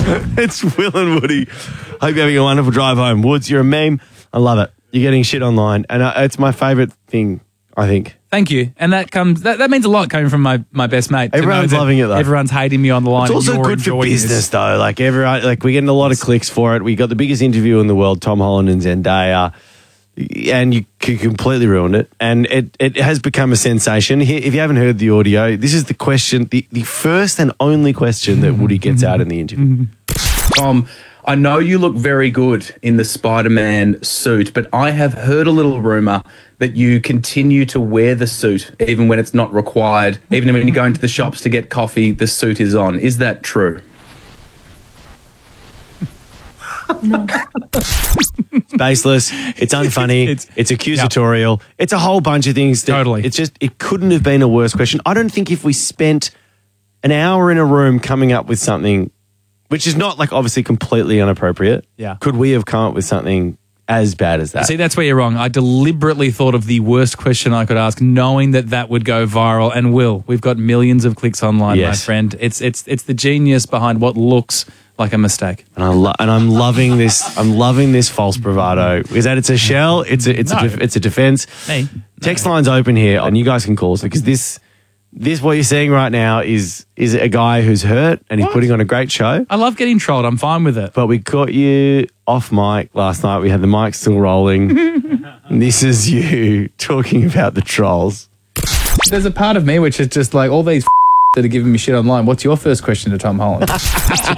It's Will and Woody. Hope you're having a wonderful drive home. Woods, you're a meme. I love it. You're getting shit online, and it's my favourite thing, I think. Thank you. And that means a lot coming from my best mate. Everyone's loving it, though. Everyone's hating me on the line. It's also good for business, though. Like, everyone, we're getting a lot of clicks for it. We got the biggest interview in the world, Tom Holland and Zendaya, and you completely ruined it. And it has become a sensation. If you haven't heard the audio, this is the question, the first and only question that Woody gets out in the interview. Tom, I know you look very good in the Spider-Man suit, but I have heard a little rumour that you continue to wear the suit even when it's not required. Even when you go into the shops to get coffee, the suit is on. Is that true? It's baseless. It's unfunny. It's accusatorial. Yep. It's a whole bunch of things. Totally. It couldn't have been a worse question. I don't think if we spent an hour in a room coming up with something, which is not obviously completely inappropriate, could we have come up with something as bad as that? See, that's where you're wrong. I deliberately thought of the worst question I could ask, knowing that would go viral, and will. We've got millions of clicks online, my friend. It's the genius behind what looks like a mistake. And I'm loving this. I'm loving this false bravado. Is that it's a shell? It's a defense. Hey, Text line's open here, and you guys can call us because this what you're seeing right now is a guy who's hurt and he's putting on a great show. I love getting trolled. I'm fine with it. But we caught you off mic last night. We had the mic still rolling. And this is you talking about the trolls. There's a part of me which is just all these that are giving me shit online. What's your first question to Tom Holland? It's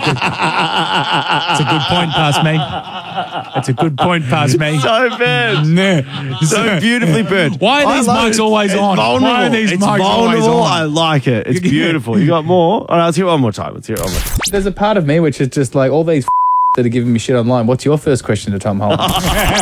a good point past me. It's a good point past me. So bad. So beautifully burned. Why are these mics always on? Vulnerable. Why are these mics always on? I like it. It's beautiful. You got more? All right, let's hear it one more time. There's a part of me which is just all these that are giving me shit online. What's your first question to Tom Holland?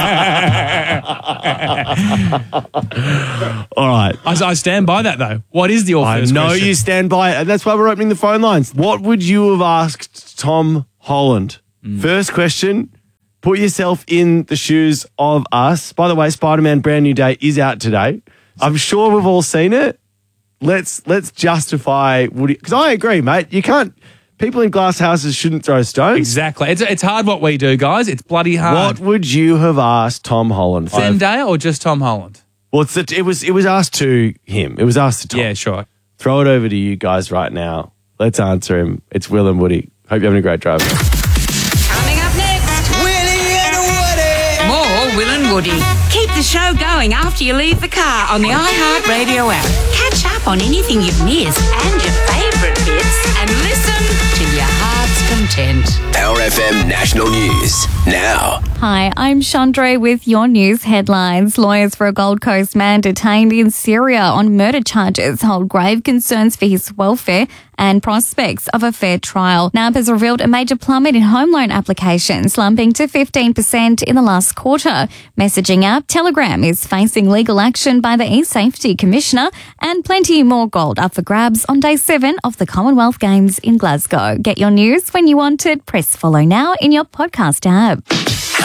All right. I stand by that, though. What is your first question? I know you stand by it, and that's why we're opening the phone lines. What would you have asked Tom Holland? First question, put yourself in the shoes of us. By the way, Spider-Man Brand New Day is out today. I'm sure we've all seen it. Let's justify Woody, because I agree, mate. You can't. People in glass houses shouldn't throw stones. Exactly. It's hard what we do, guys. It's bloody hard. What would you have asked Tom Holland? Zendaya or just Tom Holland? Well, it was asked to him. It was asked to Tom. Yeah, sure. Throw it over to you guys right now. Let's answer him. It's Will and Woody. Hope you're having a great drive. Coming up next, Willie and Woody. more Will and Woody. Keep the show going after you leave the car on the iHeartRadio app. Catch up on anything you've missed and your favourite bits, and listen to your heart's content. Our FM National News now. Hi, I'm Chandra with your news headlines. Lawyers for a Gold Coast man detained in Syria on murder charges hold grave concerns for his welfare and prospects of a fair trial. NAB has revealed a major plummet in home loan applications, slumping to 15% in the last quarter. Messaging app Telegram is facing legal action by the eSafety Commissioner, and plenty more gold up for grabs on day 7 of the Commonwealth Games in Glasgow. Get your news when you want it. Press follow now in your podcast app.